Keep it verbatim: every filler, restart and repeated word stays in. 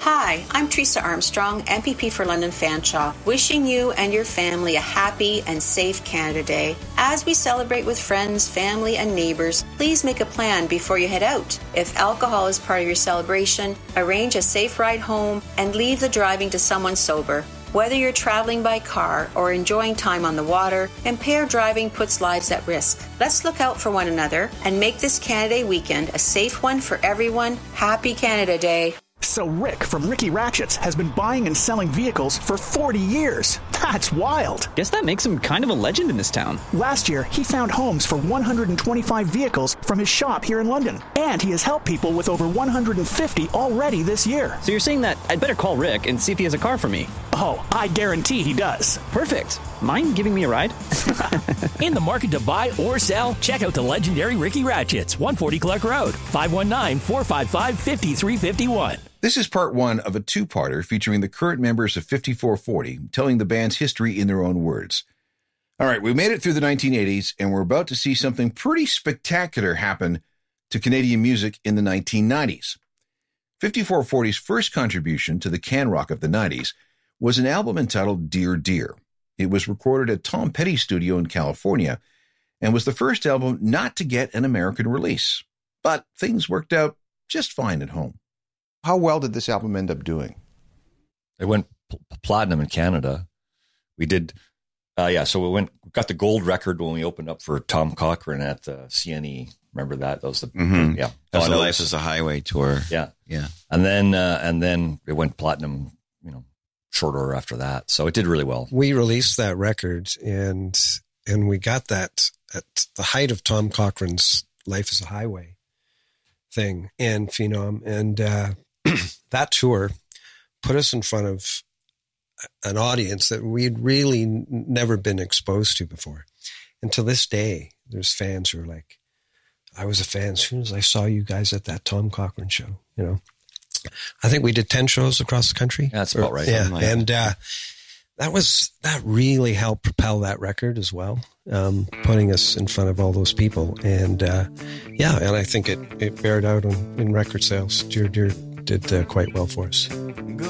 Hi, I'm Teresa Armstrong, M P P for London Fanshawe, wishing you and your family a happy and safe Canada Day. As we celebrate with friends, family, and neighbours, please make a plan before you head out. If alcohol is part of your celebration, arrange a safe ride home and leave the driving to someone sober. Whether you're traveling by car or enjoying time on the water, impaired driving puts lives at risk. Let's look out for one another and make this Canada Day weekend a safe one for everyone. Happy Canada Day. So Rick from Ricky Ratchets has been buying and selling vehicles for forty years. That's wild. Guess that makes him kind of a legend in this town. Last year, he found homes for one hundred twenty-five vehicles from his shop here in London. And he has helped people with over one hundred fifty already this year. So you're saying that I'd better call Rick and see if he has a car for me? Oh, I guarantee he does. Perfect. Mind giving me a ride? In the market to buy or sell? Check out the legendary Ricky Ratchets, one forty Clark Road, five one nine, four five five, five three five one. This is part one of a two-parter featuring the current members of fifty-four forty, telling the band's history in their own words. All right, we made it through the nineteen eighties, and we're about to see something pretty spectacular happen to Canadian music in the nineteen nineties. fifty-four forty's first contribution to the can rock of the nineties was an album entitled Dear Dear. It was recorded at Tom Petty's studio in California and was the first album not to get an American release. But things worked out just fine at home. How well did this album end up doing? It went pl- platinum in Canada. We did, uh, yeah, so we went, got the gold record when we opened up for Tom Cochrane at the C N E. Remember that? That was the, mm-hmm. yeah. That was the Life is a Highway tour. Yeah. Yeah. And then, uh, and then it went platinum, you know, short order after that. So it did really well. We released that record and, and we got that at the height of Tom Cochrane's Life is a Highway thing and Phenom. And, uh, that tour put us in front of an audience that we'd really n- never been exposed to before. And to this day, there's fans who are like, I was a fan as soon as I saw you guys at that Tom Cochrane show, you know. I think we did ten shows across the country. That's about right. Yeah. Like and uh, that was, that really helped propel that record as well, um, putting us in front of all those people. And uh, yeah, and I think it, it bared out on, in record sales. Dear Dear did uh, quite well for us.